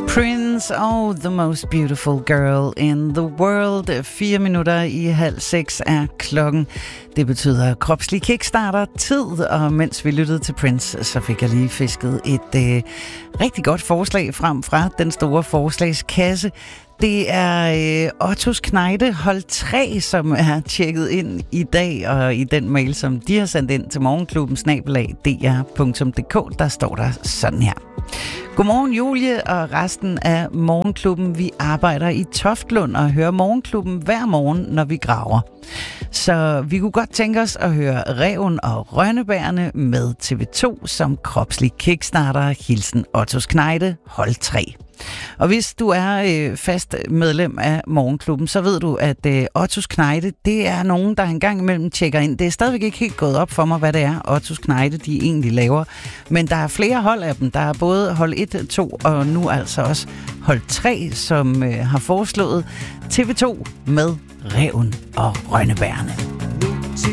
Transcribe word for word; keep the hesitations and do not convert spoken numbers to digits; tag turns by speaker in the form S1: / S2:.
S1: Prince og The Most Beautiful Girl in the World. Fire minutter i halv seks er klokken. Det betyder kropslig kickstarter tid, og mens vi lyttede til Prince, så fik jeg lige fisket et øh, rigtig godt forslag frem fra den store forslagskasse. Det er øh, Ottos Knejde hold tre, som er tjekket ind i dag, og i den mail, som de har sendt ind til morgenklubben snabel-a d r punktum d k, der står der sådan her. Godmorgen Julie og resten af morgenklubben. Vi arbejder i Toftlund og hører morgenklubben hver morgen, når vi graver. Så vi kunne godt tænke os at høre Ræven og Rønnebærerne med T V to som kropslig kickstarter. Hilsen Ottos Knejde hold tre. Og hvis du er øh, fast medlem af morgenklubben, så ved du, at øh, Ottos Knejde, det er nogen, der engang imellem tjekker ind. Det er stadigvæk ikke helt gået op for mig, hvad det er, Ottos Knejde, de egentlig laver. Men der er flere hold af dem. Der er både hold et, to og nu altså også hold tre, som øh, har foreslået T V to med Ræven og Rønnebærerne.